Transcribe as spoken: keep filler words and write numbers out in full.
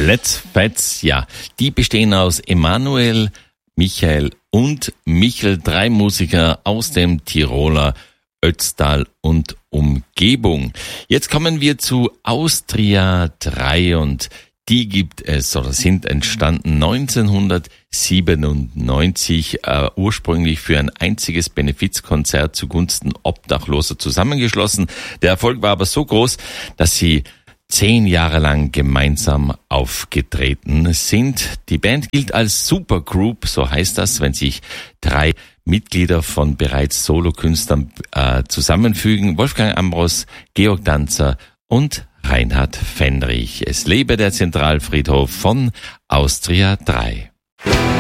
Let's Fets, ja. Die bestehen aus Emanuel, Michael und Michel, drei Musiker aus dem Tiroler Ötztal und Umgebung. Jetzt kommen wir zu Austria drei und die gibt es oder sind entstanden neunzehnhundertsiebenundneunzig, äh, ursprünglich für ein einziges Benefizkonzert zugunsten Obdachloser zusammengeschlossen. Der Erfolg war aber so groß, dass sie zehn Jahre lang gemeinsam aufgetreten sind. Die Band gilt als Supergroup, so heißt das, wenn sich drei Mitglieder von bereits Solokünstlern äh, zusammenfügen. Wolfgang Ambros, Georg Danzer und Reinhard Fendrich. Es lebe der Zentralfriedhof von Austria drei.